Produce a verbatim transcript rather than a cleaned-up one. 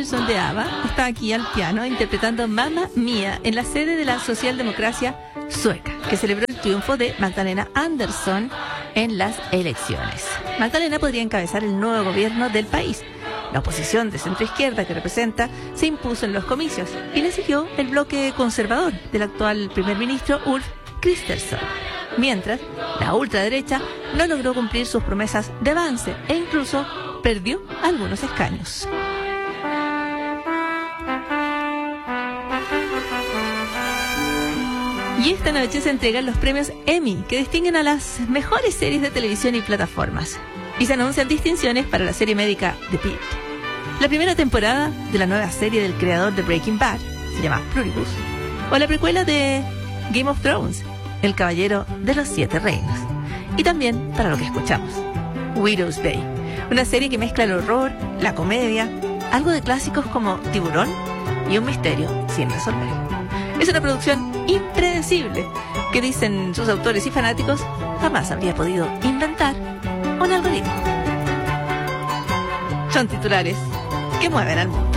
Andersson de ABBA está aquí al piano interpretando Mamma Mia en la sede de la socialdemocracia sueca, que celebró el triunfo de Magdalena Andersson en las elecciones. Magdalena podría encabezar el nuevo gobierno del país. La oposición de centroizquierda que representa se impuso en los comicios y le siguió el bloque conservador del actual primer ministro Ulf Kristersson. Mientras, la ultraderecha no logró cumplir sus promesas de avance e incluso perdió algunos escaños. Y esta noche se entregan los premios Emmy, que distinguen a las mejores series de televisión y plataformas. Y se anuncian distinciones para la serie médica The Pitt, la primera temporada de la nueva serie del creador de Breaking Bad, se llama Pluribus, o la precuela de Game of Thrones, El Caballero de los Siete Reinos. Y también para lo que escuchamos, Widow's Day, una serie que mezcla el horror, la comedia, algo de clásicos como Tiburón y un misterio sin resolver. Es una producción impredecible que, dicen sus autores y fanáticos, jamás habría podido inventar un algoritmo. Son titulares que mueven al mundo.